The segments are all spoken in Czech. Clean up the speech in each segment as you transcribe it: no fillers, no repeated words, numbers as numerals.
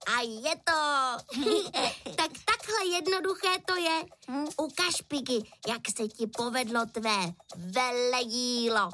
A je to. Tak takhle jednoduché to je. Ukaž, Piggy, jak se ti povedlo tvé velejílo.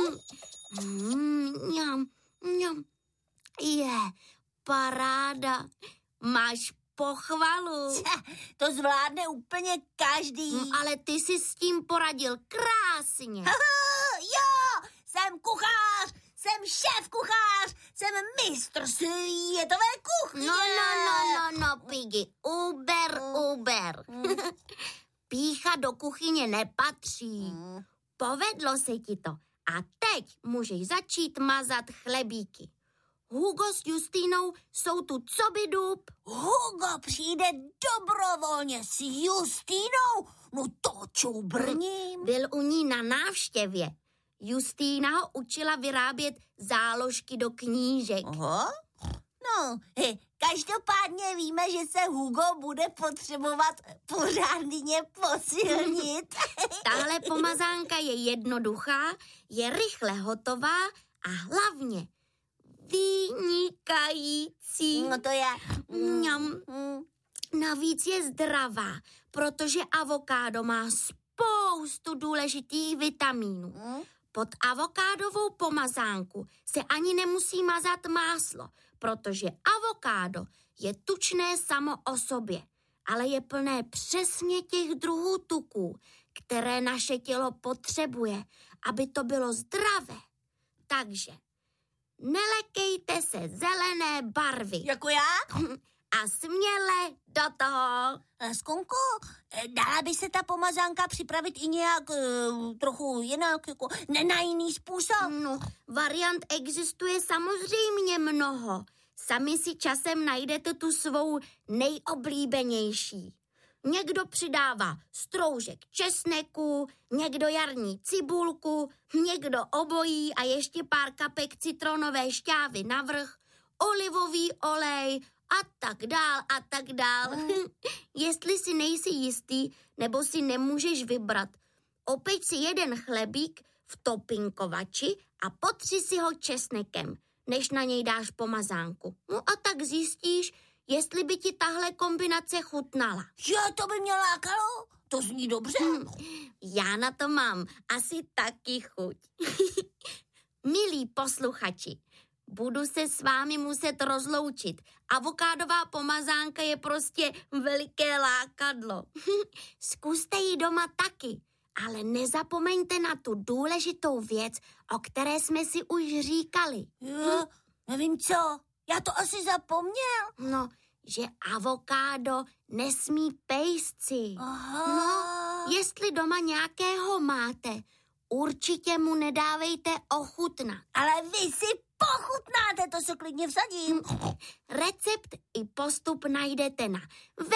Je, paráda. Máš pochvalu. To zvládne úplně každý. Ale ty jsi s tím poradil krásně. Jo, jsem kuchař, jsem šéf kuchař, jsem mistr světové kuchyně. No, Piggy, uber. Pýcha do kuchyně nepatří. Povedlo se ti to a teď můžeš začít mazat chlebíky. Hugo s Justínou jsou tu coby dub. Hugo přijde dobrovolně s Justínou? No to čubrním. Byl u ní na návštěvě. Justína ho učila vyrábět záložky do knížek. Aha. No, každopádně víme, že se Hugo bude potřebovat pořádně posilnit. Tahle pomazánka je jednoduchá, je rychle hotová a hlavně vynikající. No to je. Navíc je zdravá, protože avokádo má spoustu důležitých vitamínů. Pod avokádovou pomazánku se ani nemusí mazat máslo, protože avokádo je tučné samo o sobě, ale je plné přesně těch druhů tuků, které naše tělo potřebuje, aby to bylo zdravé. Takže nelekejte se zelené barvy. Jako já? A směle do toho. Skunko, dala by se ta pomazánka připravit i nějak trochu jinak, jako na jiný způsob? No, variant existuje samozřejmě mnoho. Sami si časem najdete tu svou nejoblíbenější. Někdo přidává stroužek česneku, někdo jarní cibulku, někdo obojí a ještě pár kapek citronové šťávy navrch, olivový olej a tak dál. Jestli si nejsi jistý, nebo si nemůžeš vybrat, opeď si jeden chlebík v topinkovači a potři si ho česnekem, než na něj dáš pomazánku. No a tak zjistíš, jestli by ti tahle kombinace chutnala. Jo, to by mě lákalo. To zní dobře. Já na to mám asi taky chuť. Milí posluchači, budu se s vámi muset rozloučit. Avokádová pomazánka je prostě veliké lákadlo. Zkuste ji doma taky, ale nezapomeňte na tu důležitou věc, o které jsme si už říkali. Jo, nevím co, já to asi zapomněl. No, že avokádo nesmí pejsci. Aha. No, jestli doma nějakého máte, určitě mu nedávejte ochutnat. Ale vy si pochutnáte, to se klidně vsadím. Recept i postup najdete na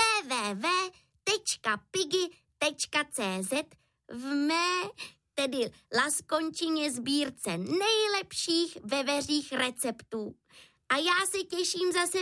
www.piggy.cz v mé, tedy Laskončině sbírce nejlepších veveřích receptů. A já se těším zase